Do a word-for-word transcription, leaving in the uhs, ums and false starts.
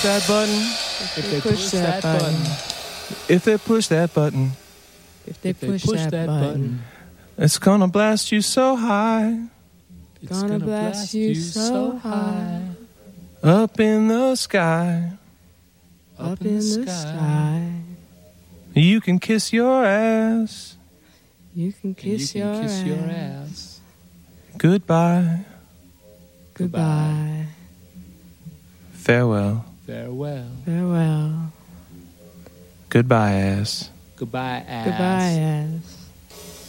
that button, If they push that button, if they push that button, If they if they push, push that, that button, button, it's gonna blast you so high, it's gonna blast you so high, up in the sky. up in the sky. You can kiss your ass. You can And kiss, you can your, kiss ass. your ass. Goodbye. Goodbye. Farewell. Farewell. Farewell. Goodbye, ass. Goodbye, ass. Goodbye, ass.